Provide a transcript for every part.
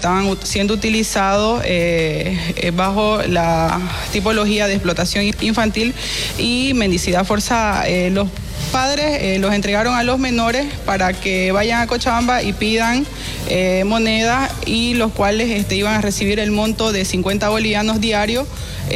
estaban siendo utilizados bajo la tipología de explotación infantil y mendicidad forzada. Los padres los entregaron a los menores para que vayan a Cochabamba y pidan moneda, y los cuales iban a recibir el monto de 50 bolivianos diarios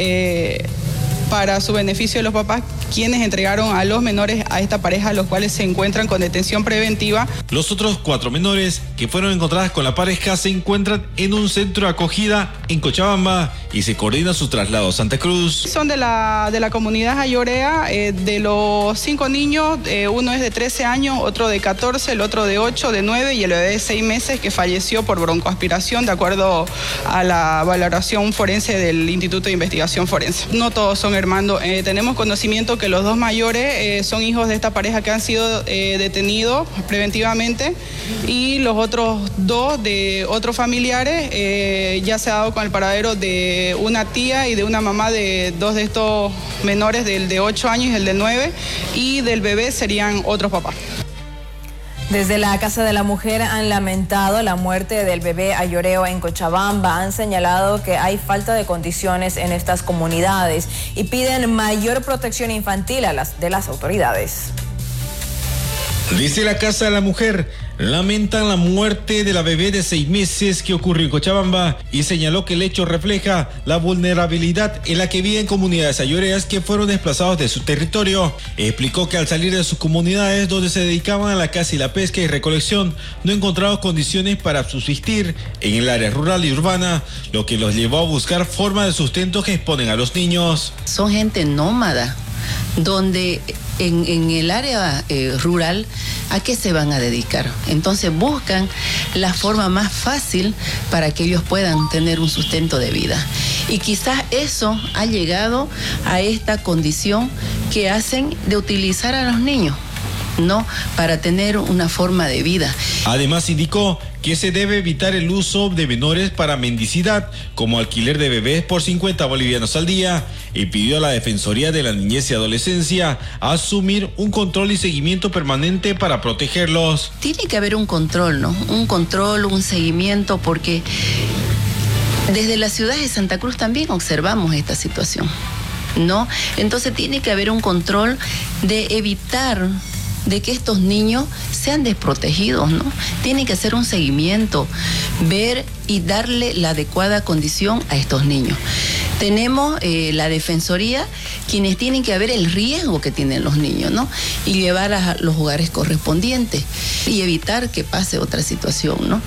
para su beneficio de los papás, quienes entregaron a los menores a esta pareja, los cuales se encuentran con detención preventiva. Los otros 4 menores que fueron encontradas con la pareja se encuentran en un centro de acogida en Cochabamba y se coordina su traslado a Santa Cruz. Son de la comunidad Ayorea. De los 5 niños, uno es de 13 años, otro de 14, el otro de 8, de 9 y el bebé de 6 meses que falleció por broncoaspiración, de acuerdo a la valoración forense del Instituto de Investigación Forense. No todos son hermanos. Tenemos conocimiento que los 2 mayores son hijos de esta pareja que han sido detenidos preventivamente, y los otros 2 de otros familiares ya se ha dado con el paradero de una tía y de una mamá de 2 de estos menores, del de 8 años y el de 9, y del bebé serían otros papás. Desde la Casa de la Mujer han lamentado la muerte del bebé ayoreo en Cochabamba. Han señalado que hay falta de condiciones en estas comunidades y piden mayor protección infantil de las autoridades. Desde la Casa de la Mujer lamentan la muerte de la bebé de 6 meses que ocurrió en Cochabamba y señaló que el hecho refleja la vulnerabilidad en la que viven comunidades ayoreas que fueron desplazados de su territorio. Explicó que al salir de sus comunidades donde se dedicaban a la caza y la pesca y recolección, no encontraron condiciones para subsistir en el área rural y urbana, lo que los llevó a buscar formas de sustento que exponen a los niños. Son gente nómada, donde en el área rural, ¿a qué se van a dedicar? Entonces buscan la forma más fácil para que ellos puedan tener un sustento de vida. Y quizás eso ha llegado a esta condición que hacen de utilizar a los niños, ¿no? Para tener una forma de vida. Además indicó que se debe evitar el uso de menores para mendicidad, como alquiler de bebés por 50 bolivianos al día, y pidió a la Defensoría de la Niñez y Adolescencia asumir un control y seguimiento permanente para protegerlos. Tiene que haber un control, ¿no? Un control, un seguimiento, porque desde la ciudad de Santa Cruz también observamos esta situación, ¿no? Entonces tiene que haber un control de evitar de que estos niños sean desprotegidos, ¿no? Tiene que hacer un seguimiento, ver y darle la adecuada condición a estos niños. Tenemos la Defensoría, quienes tienen que ver el riesgo que tienen los niños, ¿no? Y llevar a los hogares correspondientes y evitar que pase otra situación, ¿no?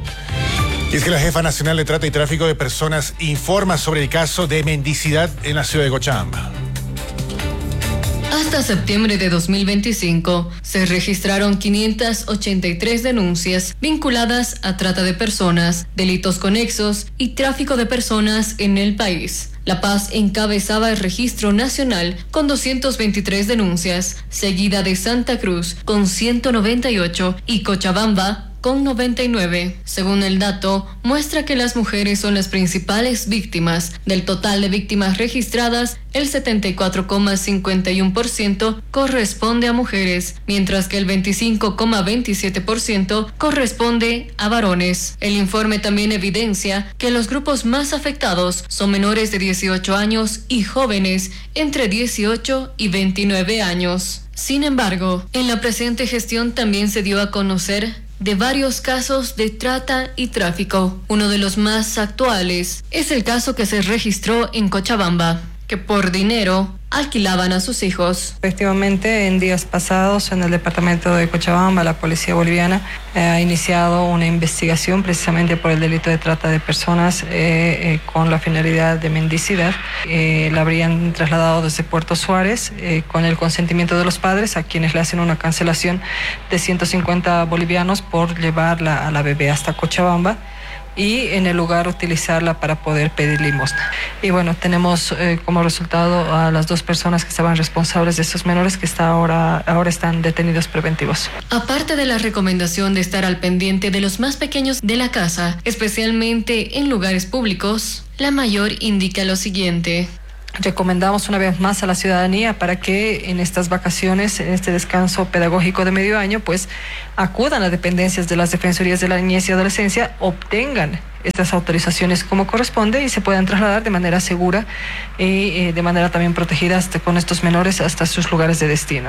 Y es que la Jefa Nacional de Trata y Tráfico de Personas informa sobre el caso de mendicidad en la ciudad de Cochabamba. Hasta septiembre de 2025 se registraron 583 denuncias vinculadas a trata de personas, delitos conexos y tráfico de personas en el país. La Paz encabezaba el registro nacional con 223 denuncias, seguida de Santa Cruz con 198 y Cochabamba con 99. Según el dato, muestra que las mujeres son las principales víctimas. Del total de víctimas registradas, el 74,51% corresponde a mujeres, mientras que el 25,27% corresponde a varones. El informe también evidencia que los grupos más afectados son menores de 18 años y jóvenes entre 18 y 29 años. Sin embargo, en la presente gestión también se dio a conocer de varios casos de trata y tráfico. Uno de los más actuales es el caso que se registró en Cochabamba, que por dinero alquilaban a sus hijos. Efectivamente, en días pasados en el departamento de Cochabamba, la policía boliviana ha iniciado una investigación precisamente por el delito de trata de personas con la finalidad de mendicidad. La habrían trasladado desde Puerto Suárez con el consentimiento de los padres, a quienes le hacen una cancelación de 150 bolivianos por llevarla a la bebé hasta Cochabamba y en el lugar utilizarla para poder pedir limosna. Y bueno, tenemos como resultado a las 2 personas que estaban responsables de estos menores que ahora están detenidos preventivos. Aparte de la recomendación de estar al pendiente de los más pequeños de la casa, especialmente en lugares públicos, la mayor indica lo siguiente. recomendamos una vez más a la ciudadanía para que en estas vacaciones, en este descanso pedagógico de medio año, pues acudan a dependencias de las Defensorías de la Niñez y Adolescencia, obtengan estas autorizaciones como corresponde y se puedan trasladar de manera segura y de manera también protegida con estos menores hasta sus lugares de destino.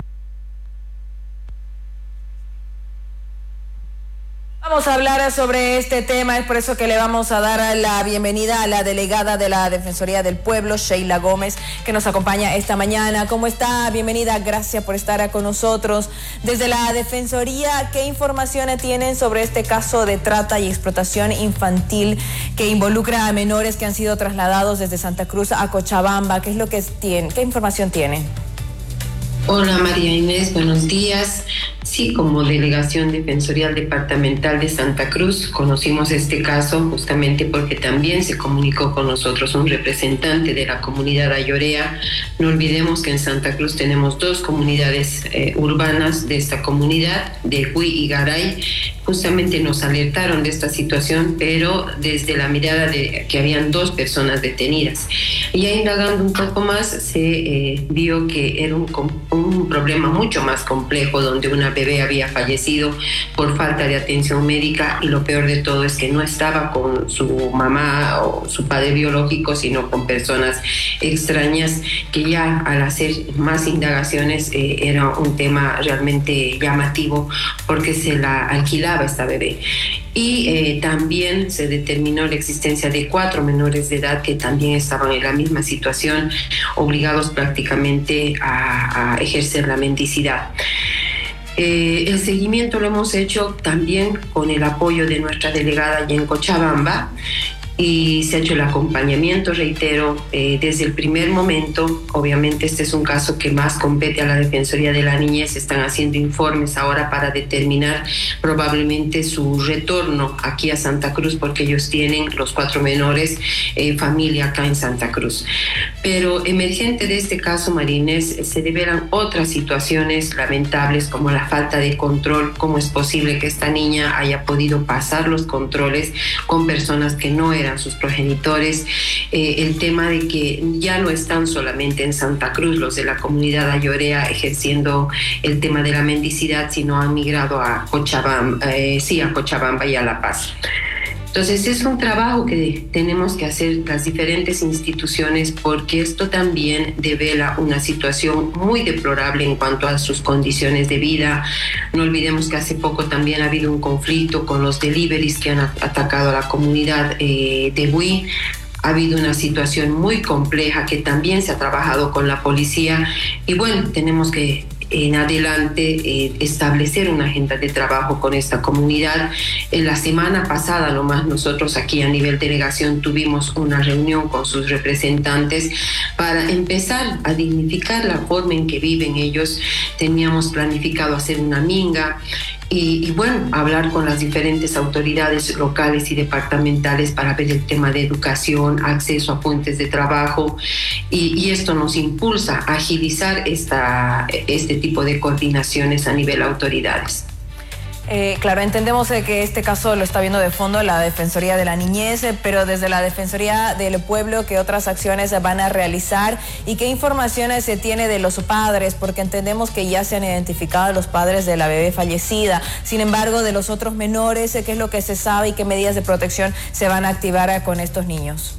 Vamos a hablar sobre este tema, es por eso que le vamos a dar la bienvenida a la delegada de la Defensoría del Pueblo, Sheila Gómez, que nos acompaña esta mañana. ¿Cómo está? Bienvenida, gracias por estar con nosotros. Desde la Defensoría, ¿qué informaciones tienen sobre este caso de trata y explotación infantil que involucra a menores que han sido trasladados desde Santa Cruz a Cochabamba? ¿Qué es lo que tienen? ¿Qué información tienen? Hola María Inés, buenos días. Sí, como Delegación Defensorial Departamental de Santa Cruz conocimos este caso justamente porque también se comunicó con nosotros un representante de la comunidad ayorea. No olvidemos que en Santa Cruz tenemos dos comunidades urbanas de esta comunidad, de Hui y Garay. Justamente nos alertaron de esta situación, pero desde la mirada de que habían dos personas detenidas. Y ya indagando un poco más, se vio que era un problema mucho más complejo, donde una bebé había fallecido por falta de atención médica, y lo peor de todo es que no estaba con su mamá o su padre biológico, sino con personas extrañas, que ya al hacer más indagaciones era un tema realmente llamativo, porque se la alquilaba esta bebé. Y también se determinó la existencia de 4 menores de edad que también estaban en la misma situación, obligados prácticamente a ejercer la mendicidad. El seguimiento lo hemos hecho también con el apoyo de nuestra delegada allá en Cochabamba, y se ha hecho el acompañamiento, reitero, desde el primer momento. Obviamente este es un caso que más compete a la Defensoría de la Niñez. Están haciendo informes ahora para determinar probablemente su retorno aquí a Santa Cruz, porque ellos tienen los 4 menores familia acá en Santa Cruz. Pero emergente de este caso, María Inés, se develan otras situaciones lamentables, como la falta de control. ¿Cómo es posible que esta niña haya podido pasar los controles con personas que no eran sus progenitores? El tema de que ya no están solamente en Santa Cruz los de la comunidad ayorea ejerciendo el tema de la mendicidad, sino han migrado a Cochabamba, a Cochabamba y a La Paz. Entonces es un trabajo que tenemos que hacer las diferentes instituciones, porque esto también devela una situación muy deplorable en cuanto a sus condiciones de vida. No olvidemos que hace poco también ha habido un conflicto con los deliveries que han atacado a la comunidad de Hui. Ha habido una situación muy compleja que también se ha trabajado con la policía, y bueno, tenemos que en adelante establecer una agenda de trabajo con esta comunidad. En la semana pasada nomás nosotros aquí a nivel delegación tuvimos una reunión con sus representantes para empezar a dignificar la forma en que viven ellos. Teníamos planificado hacer una minga y bueno, hablar con las diferentes autoridades locales y departamentales para ver el tema de educación, acceso a fuentes de trabajo, y esto nos impulsa a agilizar este tipo de coordinaciones a nivel autoridades. Claro, entendemos que este caso lo está viendo de fondo la Defensoría de la Niñez, pero desde la Defensoría del Pueblo, ¿qué otras acciones van a realizar y qué informaciones se tiene de los padres? Porque entendemos que ya se han identificado los padres de la bebé fallecida. Sin embargo, de los otros menores, ¿qué es lo que se sabe y qué medidas de protección se van a activar con estos niños?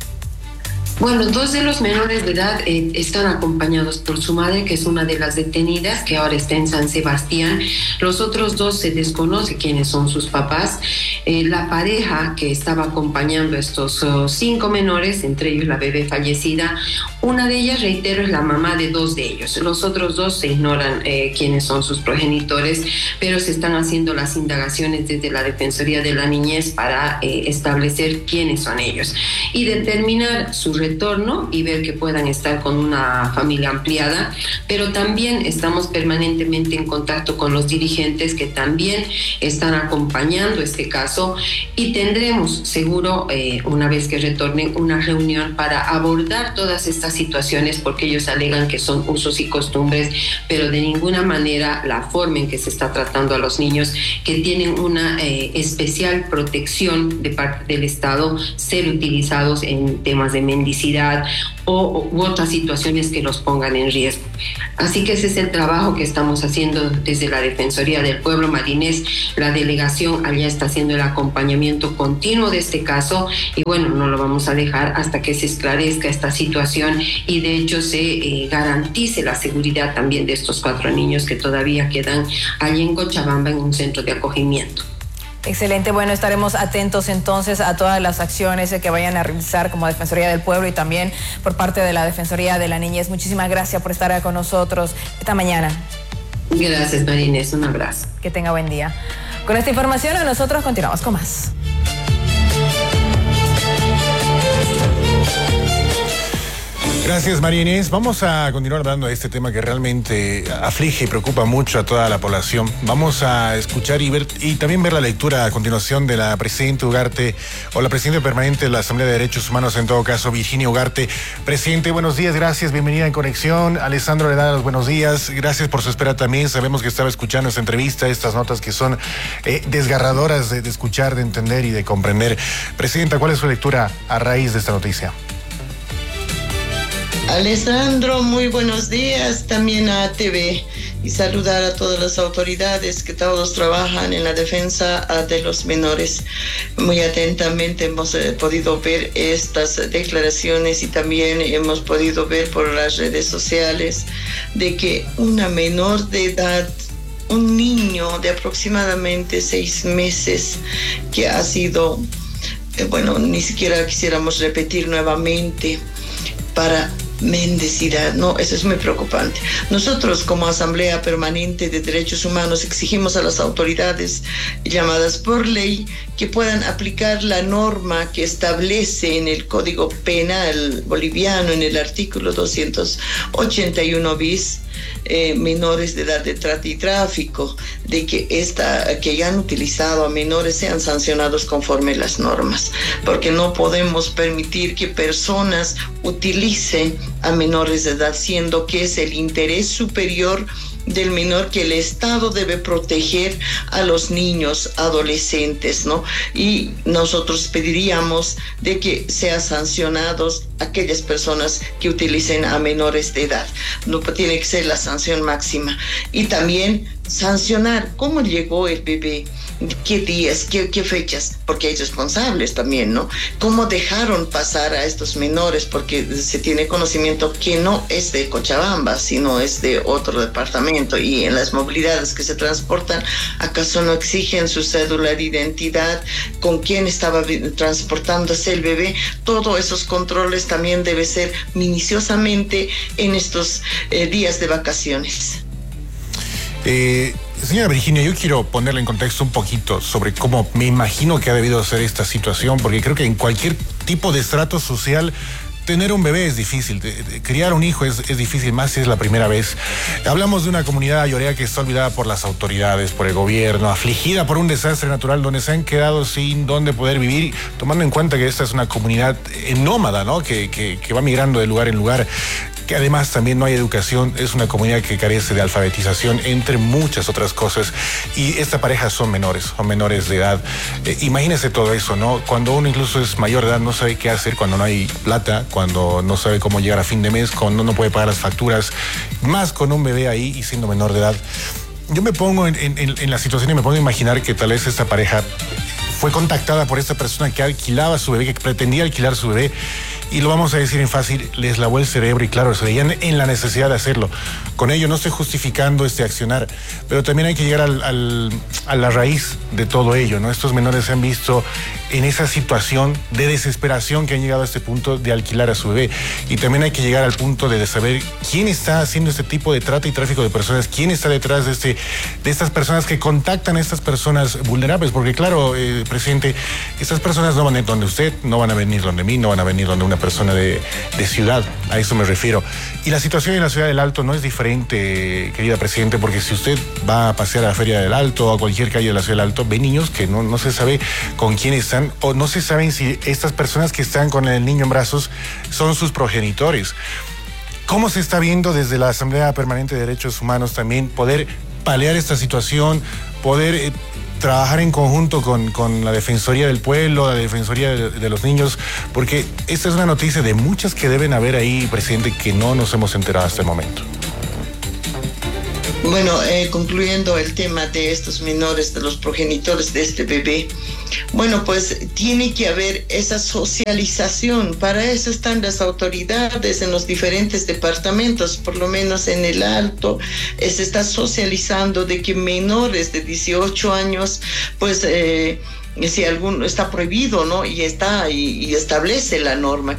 Bueno, 2 de los menores de edad están acompañados por su madre, que es una de las detenidas, que ahora está en San Sebastián. Los otros 2 se desconoce quiénes son sus papás. La pareja que estaba acompañando a estos 5 menores, entre ellos la bebé fallecida, una de ellas, reitero, es la mamá de 2 de ellos. Los otros 2 se ignoran quiénes son sus progenitores, pero se están haciendo las indagaciones desde la Defensoría de la Niñez para establecer quiénes son ellos y determinar su retorno y ver que puedan estar con una familia ampliada. Pero también estamos permanentemente en contacto con los dirigentes que también están acompañando este caso, y tendremos seguro una vez que retornen una reunión para abordar todas estas estas situaciones porque ellos alegan que son usos y costumbres, pero de ninguna manera la forma en que se está tratando a los niños que tienen una especial protección de parte del Estado ser utilizados en temas de mendicidad u otras situaciones que los pongan en riesgo. Así que ese es el trabajo que estamos haciendo desde la Defensoría del Pueblo, María Inés. La delegación allá está haciendo el acompañamiento continuo de este caso y bueno, no lo vamos a dejar hasta que se esclarezca esta situación y de hecho se garantice la seguridad también de estos 4 niños que todavía quedan allí en Cochabamba en un centro de acogimiento. Excelente, bueno, estaremos atentos entonces a todas las acciones que vayan a realizar como Defensoría del Pueblo y también por parte de la Defensoría de la Niñez. Muchísimas gracias por estar con nosotros esta mañana. Gracias, María Inés, un abrazo. Que tenga buen día. Con esta información nosotros continuamos con más. Gracias, María Inés. Vamos a continuar hablando de este tema que realmente aflige y preocupa mucho a toda la población. Vamos a escuchar y ver y también ver la lectura a continuación de la presidenta Ugarte o la presidenta permanente de la Asamblea de Derechos Humanos, en todo caso, Virginia Ugarte. Presidente, buenos días, gracias, bienvenida en Conexión. Alessandro le da los buenos días, gracias por su espera también. Sabemos que estaba escuchando esta entrevista, estas notas que son desgarradoras de escuchar, de entender y de comprender. Presidenta, ¿cuál es su lectura a raíz de esta noticia? Alessandro, muy buenos días también a ATV y saludar a todas las autoridades que todos trabajan en la defensa de los menores. Muy atentamente hemos podido ver estas declaraciones y también hemos podido ver por las redes sociales de que una menor de edad, un niño de aproximadamente 6 meses que ha sido, ni siquiera quisiéramos repetir nuevamente, para mendicidad, no, eso es muy preocupante. Nosotros como Asamblea Permanente de Derechos Humanos exigimos a las autoridades llamadas por ley que puedan aplicar la norma que establece en el Código Penal boliviano en el artículo 281 bis, menores de edad de trata y tráfico, de que ya han utilizado a menores sean sancionados conforme las normas, porque no podemos permitir que personas utilicen a menores de edad, siendo que es el interés superior del menor que el Estado debe proteger a los niños, adolescentes, ¿no? Y nosotros pediríamos de que sean sancionados aquellas personas que utilicen a menores de edad. No tiene que ser la sanción máxima. Y también sancionar cómo llegó el bebé, qué días, qué fechas, porque hay responsables también, ¿no? Cómo dejaron pasar a estos menores, porque se tiene conocimiento que no es de Cochabamba, sino es de otro departamento, y en las movilidades que se transportan, ¿acaso no exigen su cédula de identidad? ¿Con quién estaba transportándose el bebé? Todos esos controles también deben ser minuciosamente en estos días de vacaciones. Señora Virginia, yo quiero ponerle en contexto un poquito sobre cómo me imagino que ha debido ser esta situación, porque creo que en cualquier tipo de estrato social tener un bebé es difícil, criar un hijo es difícil, más si es la primera vez. Hablamos de una comunidad ayorea que está olvidada por las autoridades, por el gobierno, afligida por un desastre natural donde se han quedado sin dónde poder vivir, tomando en cuenta que esta es una comunidad nómada, ¿no? Que va migrando de lugar en lugar, que además también no hay educación, es una comunidad que carece de alfabetización, entre muchas otras cosas, y esta pareja son menores de edad. Imagínese todo eso, ¿no? Cuando uno incluso es mayor de edad, no sabe qué hacer cuando no hay plata, cuando no sabe cómo llegar a fin de mes, cuando no puede pagar las facturas, más con un bebé ahí y siendo menor de edad. Yo me pongo en la situación y me pongo a imaginar que tal vez esta pareja fue contactada por esta persona que alquilaba su bebé, que pretendía alquilar su bebé, y lo vamos a decir en fácil, les lavó el cerebro y claro, se veían en la necesidad de hacerlo. Con ello no estoy justificando este accionar, pero también hay que llegar a la raíz de todo ello, ¿no? Estos menores se han visto en esa situación de desesperación que han llegado a este punto de alquilar a su bebé, y también hay que llegar al punto de saber quién está haciendo este tipo de trata y tráfico de personas, quién está detrás de estas personas que contactan a estas personas vulnerables, porque claro, presidente, estas personas no van a ir donde usted, no van a venir donde mí, no van a venir donde una una persona de ciudad, a eso me refiero. Y la situación en la ciudad del Alto no es diferente, querida Presidente, porque si usted va a pasear a la Feria del Alto o a cualquier calle de la ciudad del Alto, ve niños que no se sabe con quién están, o no se saben si estas personas que están con el niño en brazos son sus progenitores. ¿Cómo se está viendo desde la Asamblea Permanente de Derechos Humanos también poder paliar esta situación, poder trabajar en conjunto con la Defensoría del Pueblo, la Defensoría de los Niños? Porque esta es una noticia de muchas que deben haber ahí, Presidente, que no nos hemos enterado hasta el momento. Bueno, concluyendo el tema de estos menores, de los progenitores de este bebé, bueno, pues tiene que haber esa socialización. Para eso están las autoridades en los diferentes departamentos, por lo menos en el Alto, se está socializando de que menores de 18 años, pues si alguno está prohibido, ¿no? Y establece la norma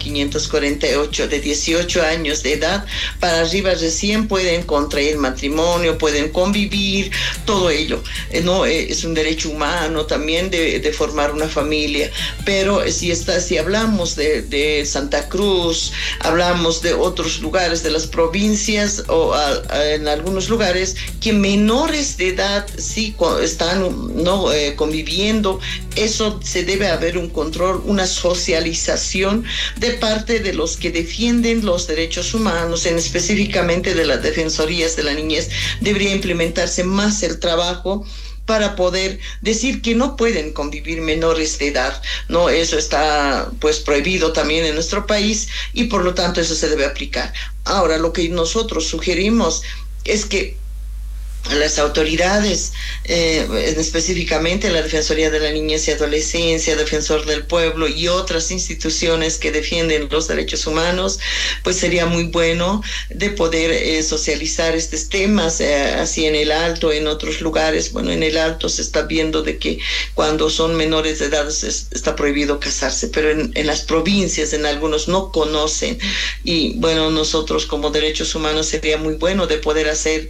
548 de 18 años de edad para arriba recién pueden contraer matrimonio, pueden convivir, todo ello, ¿no? Es un derecho humano también de formar una familia. Pero si hablamos de Santa Cruz, hablamos de otros lugares de las provincias o en algunos lugares que menores de edad sí están conviviendo, eso se debe haber un control, una socialización de parte de los que defienden los derechos humanos, específicamente de las defensorías de la niñez. Debería implementarse más el trabajo para poder decir que no pueden convivir menores de edad, ¿no? Eso está pues prohibido también en nuestro país y por lo tanto eso se debe aplicar. Ahora, lo que nosotros sugerimos es que las autoridades, específicamente la Defensoría de la Niñez y Adolescencia, Defensor del Pueblo y otras instituciones que defienden los derechos humanos, pues sería muy bueno de poder socializar estos temas, así en el Alto, en otros lugares. Bueno, en el Alto se está viendo de que cuando son menores de edad está prohibido casarse, pero en las provincias, en algunos no conocen. Y bueno, nosotros como derechos humanos sería muy bueno de poder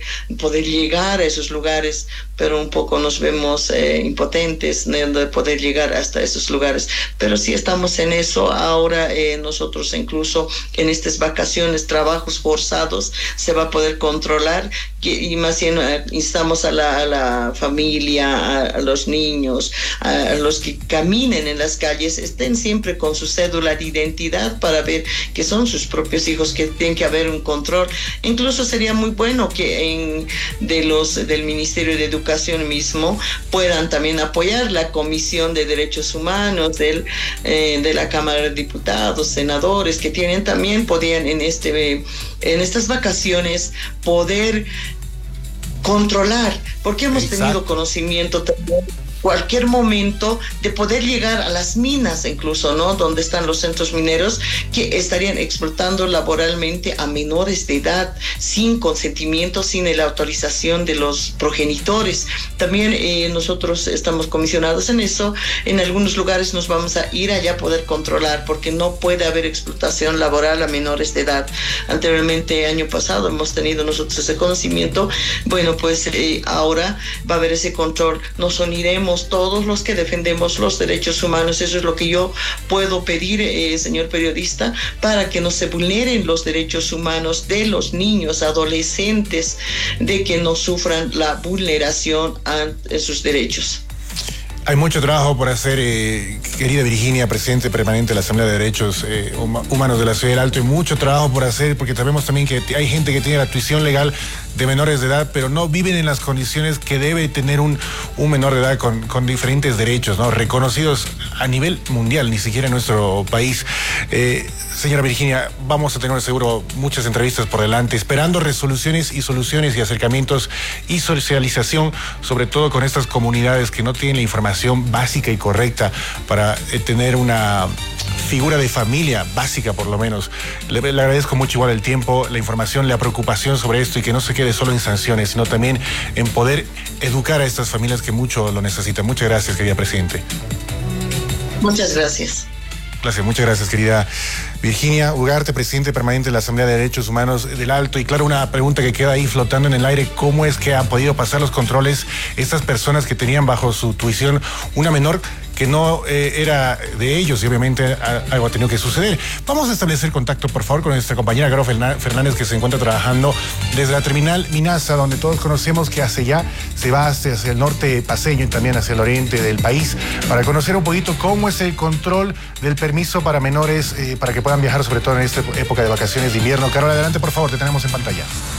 llegar a esos lugares, pero un poco nos vemos impotentes de poder llegar hasta esos lugares. Pero sí estamos en eso. Ahora nosotros incluso en estas vacaciones, trabajos forzados, se va a poder controlar y más bien instamos a la familia, a los niños, a los que caminen en las calles, estén siempre con su cédula de identidad para ver que son sus propios hijos, que tiene que haber un control. Incluso sería muy bueno que del Ministerio de Educación mismo puedan también apoyar la Comisión de Derechos Humanos de la Cámara de Diputados, senadores, que podían en estas vacaciones poder controlar, porque hemos tenido conocimiento también cualquier momento de poder llegar a las minas incluso, ¿no? Donde están los centros mineros que estarían explotando laboralmente a menores de edad sin consentimiento, sin la autorización de los progenitores. También nosotros estamos comisionados en eso. En algunos lugares nos vamos a ir allá a poder controlar porque no puede haber explotación laboral a menores de edad. Anteriormente, año pasado, hemos tenido nosotros ese conocimiento. Bueno, pues ahora va a haber ese control. Nos uniremos todos los que defendemos los derechos humanos. Eso es lo que yo puedo pedir, señor periodista, para que no se vulneren los derechos humanos de los niños, adolescentes, de que no sufran la vulneración a sus derechos. Hay mucho trabajo por hacer, querida Virginia, Presidente Permanente de la Asamblea de Derechos Humanos de la Ciudad del Alto, y mucho trabajo por hacer, porque sabemos también que hay gente que tiene la tuición legal de menores de edad, pero no viven en las condiciones que debe tener un menor de edad con diferentes derechos, ¿no? Reconocidos a nivel mundial, ni siquiera en nuestro país. Señora Virginia, vamos a tener seguro muchas entrevistas por delante, esperando resoluciones y soluciones y acercamientos y socialización, sobre todo con estas comunidades que no tienen la información básica y correcta para tener una figura de familia básica, por lo menos. Le agradezco mucho igual el tiempo, la información, la preocupación sobre esto, y que no se quede solo en sanciones, sino también en poder educar a estas familias que mucho lo necesitan. Muchas gracias, querida Presidente. Muchas gracias. Muchas gracias, querida Virginia Ugarte, Presidente Permanente de la Asamblea de Derechos Humanos del Alto. Y claro, una pregunta que queda ahí flotando en el aire: ¿cómo es que han podido pasar los controles estas personas que tenían bajo su tuición una menor que no era de ellos y obviamente algo ha tenido que suceder. Vamos a establecer contacto, por favor, con nuestra compañera Caro Fernández, que se encuentra trabajando desde la terminal Minasa, donde todos conocemos que hacia allá se va hacia el norte paceño y también hacia el oriente del país, para conocer un poquito cómo es el control del permiso para menores, para que puedan viajar, sobre todo en esta época de vacaciones de invierno. Carol, adelante, por favor, te tenemos en pantalla.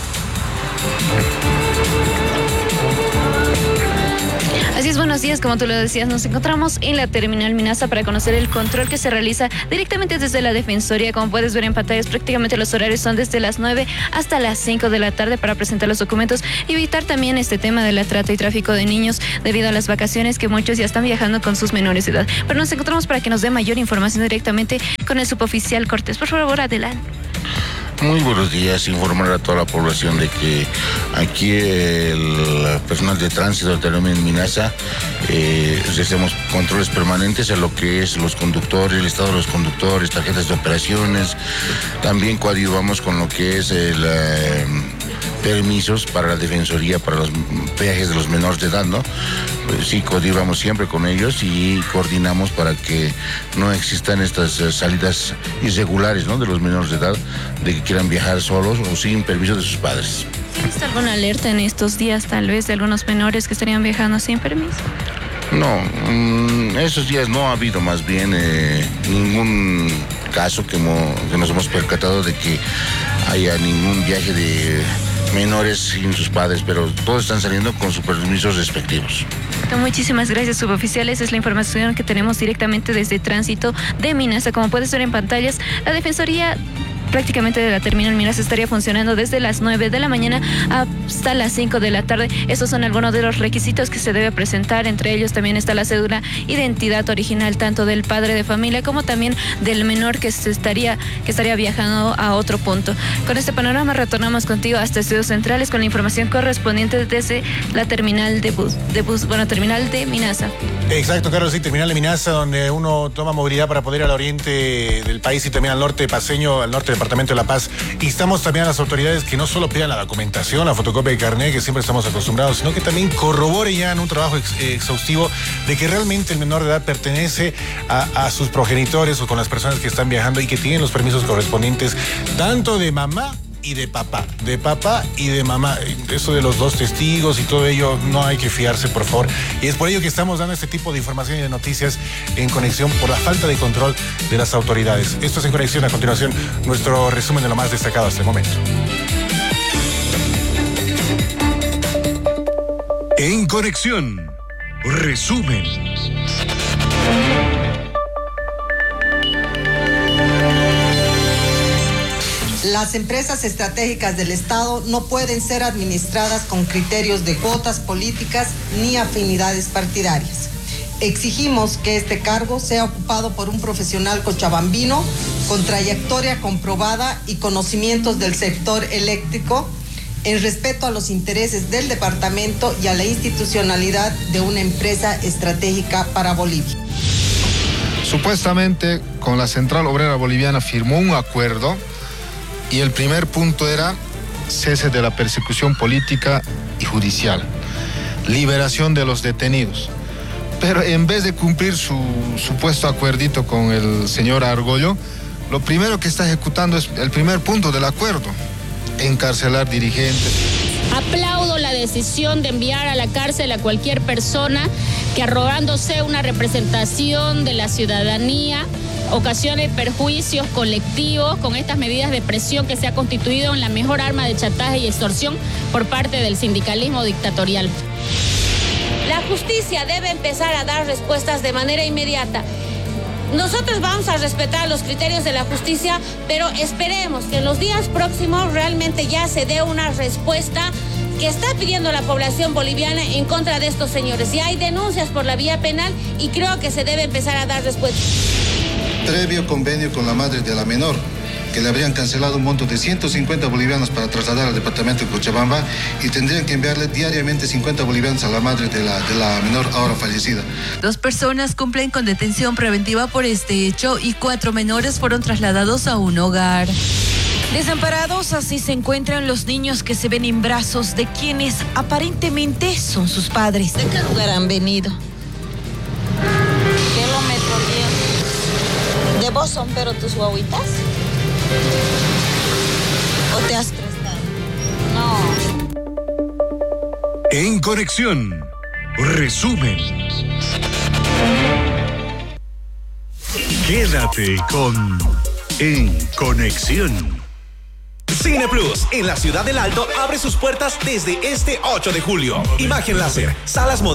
Así es, buenos días, como tú lo decías, nos encontramos en la terminal Minasa para conocer el control que se realiza directamente desde la Defensoría. Como puedes ver en pantallas, prácticamente los horarios son desde las 9 hasta las 5 de la tarde para presentar los documentos y evitar también este tema de la trata y tráfico de niños debido a las vacaciones que muchos ya están viajando con sus menores de edad. Pero nos encontramos para que nos dé mayor información directamente con el suboficial Cortés. Por favor, adelante. Muy buenos días, informar a toda la población de que aquí el personal de tránsito de terminal Minasa hacemos controles permanentes a lo que es los conductores, el estado de los conductores, tarjetas de operaciones, también coadyuvamos con lo que es el permisos para la Defensoría, para los peajes de los menores de edad, ¿no? Pues sí, coadyuvamos siempre con ellos y coordinamos para que no existan estas salidas irregulares, ¿no?, de los menores de edad, de que quieran viajar solos o sin permiso de sus padres. ¿Existe alguna alerta en estos días, tal vez, de algunos menores que estarían viajando sin permiso? No, esos días no ha habido más bien ningún caso que nos hemos percatado de que haya ningún viaje de menores sin sus padres, pero todos están saliendo con sus permisos respectivos. Muchísimas gracias, suboficial. Esa es la información que tenemos directamente desde Tránsito de Minasa. Como puedes ver en pantallas, la Defensoría prácticamente de la terminal Minasa estaría funcionando desde las 9 de la mañana hasta las 5 de la tarde. Estos son algunos de los requisitos que se debe presentar. Entre ellos también está la cédula identidad original tanto del padre de familia como también del menor que estaría viajando a otro punto. Con este panorama retornamos contigo hasta Estudios Centrales con la información correspondiente desde la terminal terminal de Minasa. Exacto, Carlos, sí, terminal de Minasa, donde uno toma movilidad para poder ir al oriente del país y también al norte paceño, al norte del departamento de La Paz. Instamos también a las autoridades que no solo pidan la documentación, la fotocopia de carnet, que siempre estamos acostumbrados, sino que también corroboren ya en un trabajo exhaustivo de que realmente el menor de edad pertenece a sus progenitores o con las personas que están viajando y que tienen los permisos correspondientes, tanto de mamá y de papá y de mamá. Eso de los dos testigos y todo ello, no hay que fiarse, por favor. Y es por ello que estamos dando este tipo de información y de noticias en conexión por la falta de control de las autoridades. Esto es En Conexión. A continuación, nuestro resumen de lo más destacado hasta el momento. En Conexión, resumen. Las empresas estratégicas del Estado no pueden ser administradas con criterios de cuotas políticas ni afinidades partidarias. Exigimos que este cargo sea ocupado por un profesional cochabambino con trayectoria comprobada y conocimientos del sector eléctrico en respeto a los intereses del departamento y a la institucionalidad de una empresa estratégica para Bolivia. Supuestamente, con la Central Obrera Boliviana firmó un acuerdo y el primer punto era cese de la persecución política y judicial, liberación de los detenidos. Pero en vez de cumplir su supuesto acuerdito con el señor Argollo, lo primero que está ejecutando es el primer punto del acuerdo, encarcelar dirigentes. Aplaudo la decisión de enviar a la cárcel a cualquier persona que, arrogándose una representación de la ciudadanía, ocasione perjuicios colectivos con estas medidas de presión que se ha constituido en la mejor arma de chantaje y extorsión por parte del sindicalismo dictatorial. La justicia debe empezar a dar respuestas de manera inmediata. Nosotros vamos a respetar los criterios de la justicia, pero esperemos que en los días próximos realmente ya se dé una respuesta que está pidiendo la población boliviana en contra de estos señores. Ya hay denuncias por la vía penal y creo que se debe empezar a dar respuesta. Previo convenio con la madre de la menor, que le habrían cancelado un monto de 150 bolivianos para trasladar al departamento de Cochabamba y tendrían que enviarle diariamente 50 bolivianos a la madre de la menor ahora fallecida. 2 personas cumplen con detención preventiva por este hecho y 4 menores fueron trasladados a un hogar. Desamparados, así se encuentran los niños que se ven en brazos de quienes aparentemente son sus padres. ¿De qué lugar han venido? ¿Vos son pero tus guaguitas? ¿O te has prestado? No. En Conexión, resumen. Quédate con En Conexión. Cine Plus en la Ciudad del Alto abre sus puertas desde este 8 de julio. Imagen láser, salas modernas.